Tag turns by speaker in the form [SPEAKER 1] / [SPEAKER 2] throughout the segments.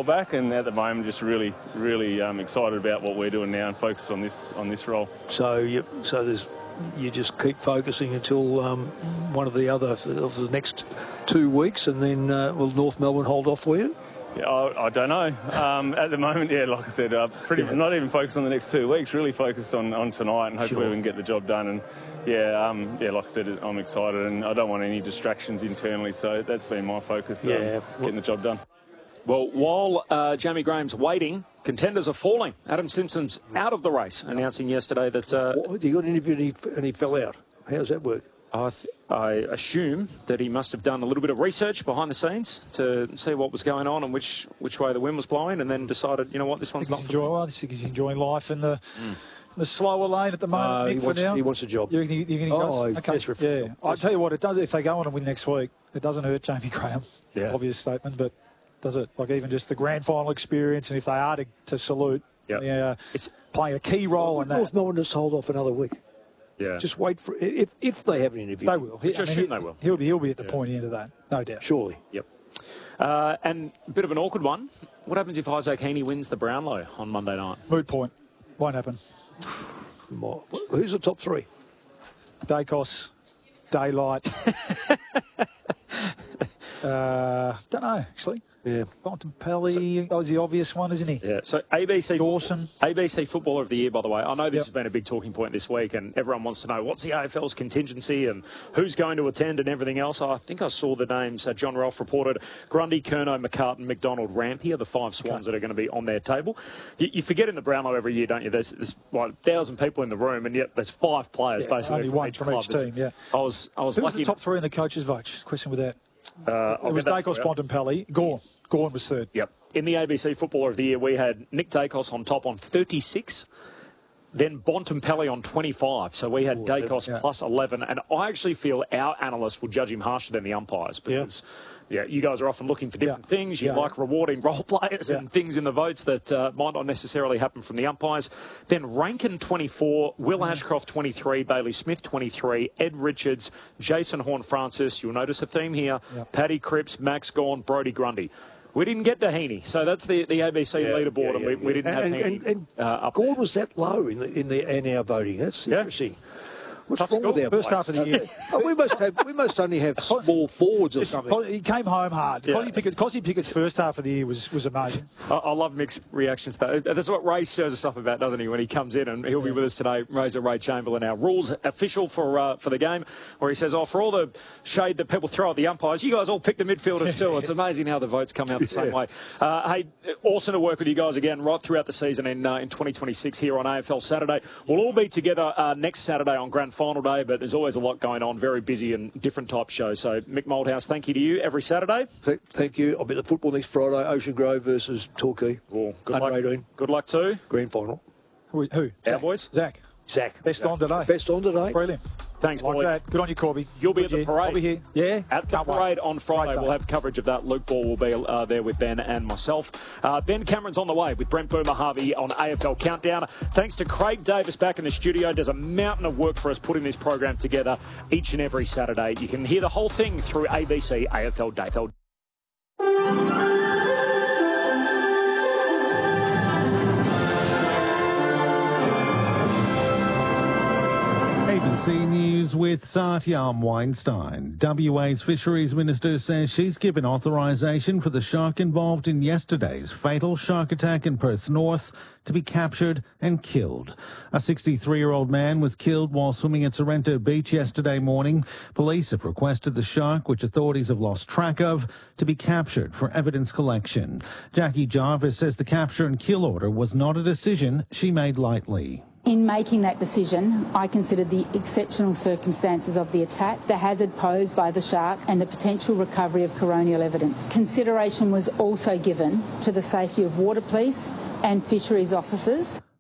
[SPEAKER 1] back, and at the moment just really excited about what we're doing now and focused on this role.
[SPEAKER 2] So you just keep focusing until one of the next 2 weeks, and then will North Melbourne hold off for you?
[SPEAKER 1] Yeah, I don't know. At the moment, yeah, like I said, not even focused on the next 2 weeks, really focused on tonight, and hopefully we can get the job done. And like I said, I'm excited, and I don't want any distractions internally, so that's been my focus, getting the job done.
[SPEAKER 3] Well, while Jamie Graham's waiting, contenders are falling. Adam Simpson's out of the race, announcing yesterday that...
[SPEAKER 2] you got interviewed and he fell out. How does that work?
[SPEAKER 3] I assume that he must have done a little bit of research behind the scenes to see what was going on and which way the wind was blowing, and then decided, you know what, this one's not for me.
[SPEAKER 4] I think he's enjoying life in the slower lane at the moment, Mick, for now.
[SPEAKER 2] He wants a job.
[SPEAKER 4] You think he does?
[SPEAKER 2] He's desperate for a job.
[SPEAKER 4] I'll tell you what, it does. If they go on and win next week, it doesn't hurt Jamie Graham.
[SPEAKER 3] Yeah.
[SPEAKER 4] Obvious statement, but does it? Like even just the grand final experience, and if they are to salute, it's playing a key role in that.
[SPEAKER 2] North Melbourne just hold off another week.
[SPEAKER 3] Yeah.
[SPEAKER 2] Just wait for if they have an interview.
[SPEAKER 4] They will.
[SPEAKER 3] They will.
[SPEAKER 4] He'll be at the pointy end of that, no doubt.
[SPEAKER 2] Surely.
[SPEAKER 3] Yep. And a bit of an awkward one. What happens if Isaac Heaney wins the Brownlow on Monday night?
[SPEAKER 4] Moot point. Won't happen.
[SPEAKER 2] Who's the top three?
[SPEAKER 4] Dacos, Daylight. Don't know, actually.
[SPEAKER 2] Yeah.
[SPEAKER 4] Bontempelli is the obvious one, isn't he?
[SPEAKER 3] Yeah. So ABC
[SPEAKER 4] Dawson.
[SPEAKER 3] ABC Footballer of the Year, by the way. I know this has been a big talking point this week, and everyone wants to know what's the AFL's contingency and who's going to attend and everything else. I think I saw the names. John Ralph reported Grundy, Curnow, McCartan, McDonald, Rampier, the five Swans that are going to be on their table. You forget in the Brownlow every year, don't you? There's 1,000 people in the room, and yet there's 5 players basically
[SPEAKER 4] only one from each team. Yeah.
[SPEAKER 3] I was
[SPEAKER 4] Who
[SPEAKER 3] lucky.
[SPEAKER 4] was the top 3 in the coaches' vote? Question with that.
[SPEAKER 3] It
[SPEAKER 4] was Dacos, Bontempelli, Gawn was third.
[SPEAKER 3] Yep. In the ABC Footballer of the Year, we had Nick Dacos on top on 36, then Bontempelli on 25. So we had Dacos plus 11. And I actually feel our analysts will judge him harsher than the umpires because, you guys are often looking for different things. You like rewarding role players and things in the votes that might not necessarily happen from the umpires. Then Rankin 24, Will Ashcroft 23, Bailey Smith 23, Ed Richards, Jason Horne-Francis. You'll notice a theme here. Paddy Cripps, Max Gawn, Brodie Grundy. We didn't get to Heaney, so that's the ABC leaderboard, and we didn't have Heaney up
[SPEAKER 2] Gawn
[SPEAKER 3] there.
[SPEAKER 2] was that low in our voting. That's interesting. What's wrong with our
[SPEAKER 4] first half of the year?
[SPEAKER 2] we must only have small forwards or something.
[SPEAKER 4] He came home hard. Cosy Pickett's first half of the year was amazing.
[SPEAKER 3] I love Mick's reactions to that. That's what Ray shows us up about, doesn't he, when he comes in, and he'll be with us today, Razor Ray Chamberlain, our rules official for the game, where he says, for all the shade that people throw at the umpires, you guys all pick the midfielders too. It's amazing how the votes come out the same way. Hey, awesome to work with you guys again right throughout the season in 2026 here on AFL Saturday. We'll all be together next Saturday on Grand Final Day, but there's always a lot going on, very busy and different type shows. So, Mick Moldhouse, thank you to you every Saturday.
[SPEAKER 2] Thank you. I'll be at the football next Friday, Ocean Grove versus Torquay.
[SPEAKER 3] Well, good luck too.
[SPEAKER 2] Grand final.
[SPEAKER 4] Who?
[SPEAKER 3] Our boys?
[SPEAKER 4] Zach.
[SPEAKER 2] Best
[SPEAKER 4] on today.
[SPEAKER 2] Best on today.
[SPEAKER 4] Brilliant.
[SPEAKER 3] Thanks, Paulie.
[SPEAKER 4] That. Good on you, Corby.
[SPEAKER 3] You'll be at the parade.
[SPEAKER 4] I'll be here. Yeah.
[SPEAKER 3] At the parade on Friday. We'll have coverage of that. Luke Ball will be there with Ben and myself. Ben Cameron's on the way with Brent Boomer Harvey on AFL Countdown. Thanks to Craig Davis back in the studio. Does a mountain of work for us putting this program together each and every Saturday. You can hear the whole thing through ABC AFL Day.
[SPEAKER 5] ABC News with Satyam Weinstein. WA's Fisheries Minister says she's given authorisation for the shark involved in yesterday's fatal shark attack in Perth North to be captured and killed. A 63-year-old man was killed while swimming at Sorrento Beach yesterday morning. Police have requested the shark, which authorities have lost track of, to be captured for evidence collection. Jackie Jarvis says the capture and kill order was not a decision she made lightly.
[SPEAKER 6] In making that decision, I considered the exceptional circumstances of the attack, the hazard posed by the shark and the potential recovery of coronial evidence. Consideration was also given to the safety of water police and fisheries officers.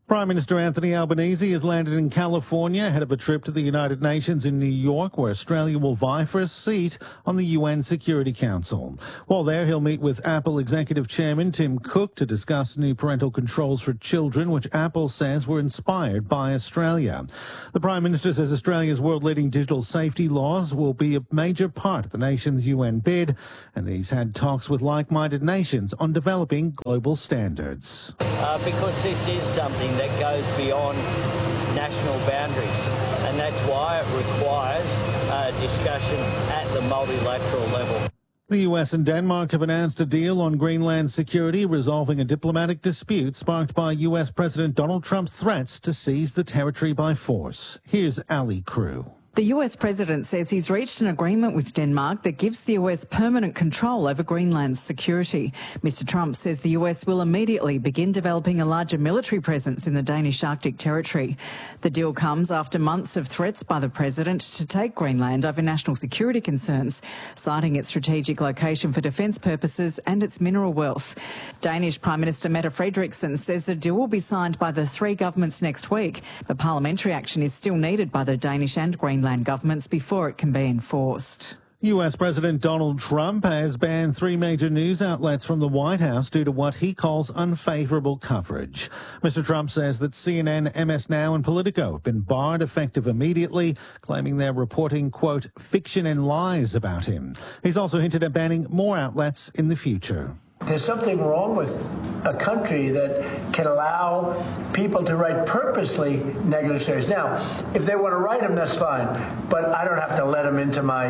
[SPEAKER 5] Prime Minister Anthony Albanese has landed in California ahead of a trip to the United Nations in New York, where Australia will vie for a seat on the UN Security Council. While there, he'll meet with Apple Executive Chairman Tim Cook to discuss new parental controls for children, which Apple says were inspired by Australia. The Prime Minister says Australia's world-leading digital safety laws will be a major part of the nation's UN bid, and he's had talks with like-minded nations on developing global standards.
[SPEAKER 7] Because this is something that goes beyond national boundaries, and that's why it requires discussion at the multilateral level.
[SPEAKER 5] The US and Denmark have announced a deal on Greenland security, resolving a diplomatic dispute sparked by US President Donald Trump's threats to seize the territory by force. Here's Ali Crew.
[SPEAKER 8] The US president says he's reached an agreement with Denmark that gives the US permanent control over Greenland's security. Mr. Trump says the US will immediately begin developing a larger military presence in the Danish Arctic territory. The deal comes after months of threats by the president to take Greenland over national security concerns, citing its strategic location for defence purposes and its mineral wealth. Danish Prime Minister Mette Frederiksen says the deal will be signed by the three governments next week, but parliamentary action is still needed by the Danish and Greenland governments before it can be enforced.
[SPEAKER 5] US President Donald Trump has banned three major news outlets from the White House due to what he calls unfavourable coverage. Mr. Trump says that CNN, MS Now and Politico have been barred effective immediately, claiming they're reporting, quote, fiction and lies about him. He's also hinted at banning more outlets in the future.
[SPEAKER 9] There's something wrong with a country that can allow people to write purposely negative stories. Now, if they want to write them, that's fine, but I don't have to let them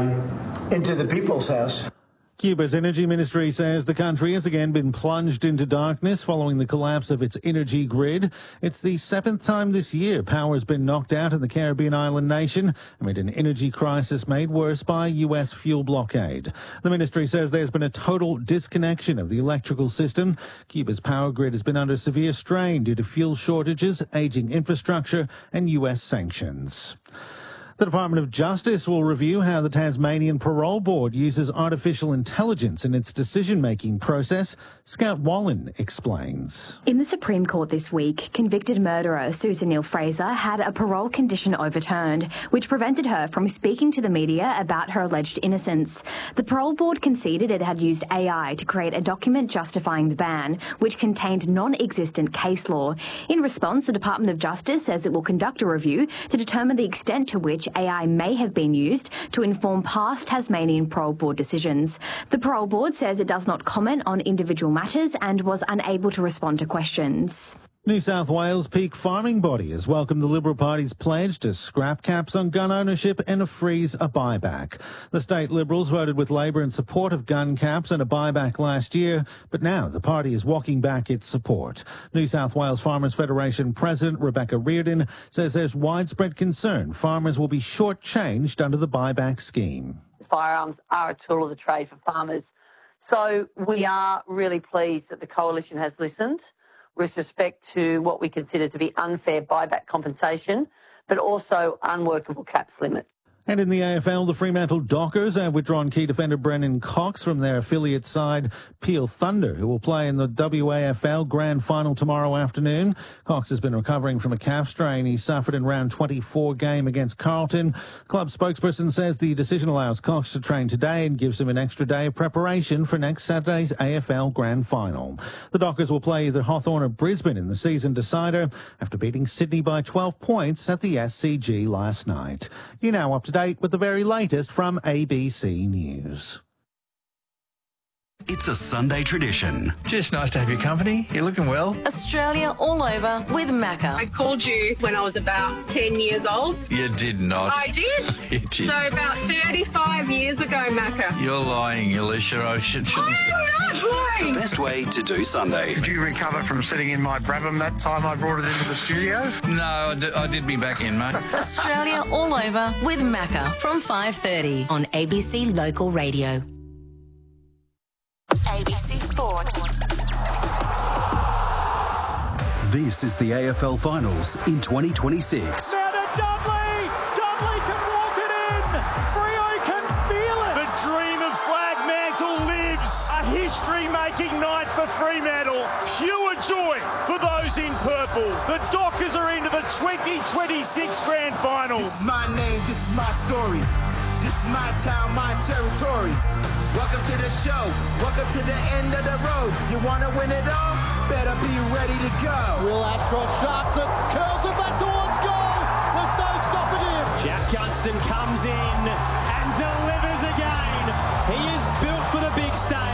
[SPEAKER 9] into the people's house.
[SPEAKER 5] Cuba's energy ministry says the country has again been plunged into darkness following the collapse of its energy grid. It's the seventh time this year power has been knocked out in the Caribbean island nation amid an energy crisis made worse by a US fuel blockade. The ministry says there's been a total disconnection of the electrical system. Cuba's power grid has been under severe strain due to fuel shortages, aging infrastructure and US sanctions. The Department of Justice will review how the Tasmanian Parole Board uses artificial intelligence in its decision-making process. Scout Wallen explains.
[SPEAKER 10] In the Supreme Court this week, convicted murderer Susan Neal-Fraser had a parole condition overturned, which prevented her from speaking to the media about her alleged innocence. The Parole Board conceded it had used AI to create a document justifying the ban, which contained non-existent case law. In response, the Department of Justice says it will conduct a review to determine the extent to which AI may have been used to inform past Tasmanian Parole Board decisions. The Parole Board says it does not comment on individual matters and was unable to respond to questions.
[SPEAKER 5] New South Wales peak farming body has welcomed the Liberal Party's pledge to scrap caps on gun ownership and freeze a buyback. The state Liberals voted with Labor in support of gun caps and a buyback last year, but now the party is walking back its support. New South Wales Farmers Federation President Rebecca Reardon says there's widespread concern farmers will be shortchanged under the buyback scheme.
[SPEAKER 11] Firearms are a tool of the trade for farmers. So we are really pleased that the Coalition has listened with respect to what we consider to be unfair buyback compensation, but also unworkable caps limit.
[SPEAKER 5] And in the AFL, the Fremantle Dockers have withdrawn key defender Brennan Cox from their affiliate side Peel Thunder, who will play in the WAFL Grand Final tomorrow afternoon. Cox has been recovering from a calf strain he suffered in round 24 game against Carlton. Club spokesperson says the decision allows Cox to train today and gives him an extra day of preparation for next Saturday's AFL Grand Final. The Dockers will play either Hawthorn or Brisbane in the season decider after beating Sydney by 12 points at the SCG last night. You're now up to date with the very latest from ABC News.
[SPEAKER 12] It's a Sunday tradition.
[SPEAKER 13] Just nice to have your company. You're looking well.
[SPEAKER 14] Australia all over with Macca.
[SPEAKER 15] I called you when I was about 10 years old.
[SPEAKER 13] You did not.
[SPEAKER 15] I did.
[SPEAKER 13] You did.
[SPEAKER 15] So about 35 years ago, Macca.
[SPEAKER 13] You're lying, Alicia. I shouldn't
[SPEAKER 15] I'm not lying.
[SPEAKER 12] Best way to do Sunday.
[SPEAKER 16] Did you recover from sitting in my Brabham that time I brought it into the studio?
[SPEAKER 13] No, I did me back in, mate.
[SPEAKER 14] Australia all over with Macca from 5:30 on ABC Local Radio.
[SPEAKER 17] ABC Sport.
[SPEAKER 12] This is the AFL Finals in 2026.
[SPEAKER 18] Now to Dudley! Dudley can walk it in! Freo can feel it!
[SPEAKER 19] The dream of Flag Mantle lives! A history
[SPEAKER 18] history-making night for Fremantle. Pure joy for those in purple. The Dockers are into the 2026 Grand Final.
[SPEAKER 17] This is my name, this is my story. This is my town, my territory. Welcome to the show. Welcome to the end of the road. You want to win it all? Better be ready to go.
[SPEAKER 19] Will Ashcroft sharks it, curls it back towards goal. There's no stopping him.
[SPEAKER 20] Jack Gunston comes in and delivers again. He is built for the big stage.